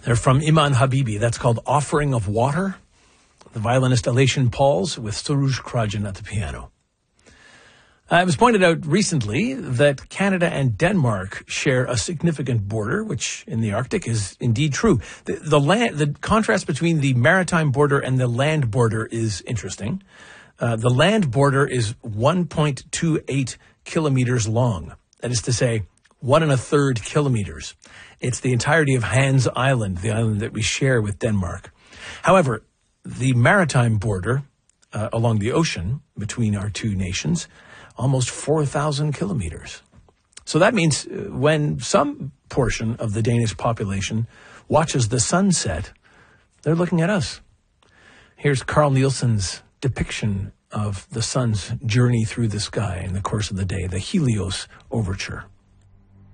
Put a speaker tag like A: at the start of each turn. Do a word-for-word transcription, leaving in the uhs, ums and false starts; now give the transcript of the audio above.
A: They're from Iman Habibi. That's called Offering of Water. The violinist Elation Pauls with Soroush Krajan at the piano. Uh, it was pointed out recently that Canada and Denmark share a significant border, which in the Arctic is indeed true. The, the land, the contrast between the maritime border and the land border is interesting. Uh, the land border is one point two eight kilometers long. That is to say, one and a third kilometers. It's the entirety of Hans Island, the island that we share with Denmark. However, the maritime border uh, along the ocean between our two nations, almost four thousand kilometers. So that means uh, when some portion of the Danish population watches the sunset, they're looking at us. Here's Carl Nielsen's depiction of the sun's journey through the sky in the course of the day, the Helios Overture.